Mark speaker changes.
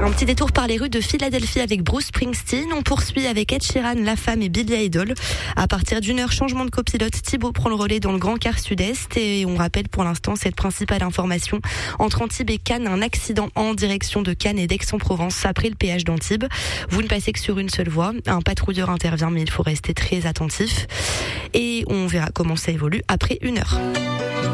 Speaker 1: Un petit détour par les rues de Philadelphie avec Bruce Springsteen. On poursuit avec Ed Sheeran, La Femme et Billy Idol. À partir d'1h, changement de copilote. Thibaut prend le relais dans le Grand Car Sud-Est. Et on rappelle pour l'instant cette principale information. Entre Antibes et Cannes, un accident en direction de Cannes et d'Aix-en-Provence après le péage d'Antibes. Vous ne passez que sur une seule voie. Un patrouilleur intervient, mais il faut rester très attentif. Et on verra comment ça évolue après 1h.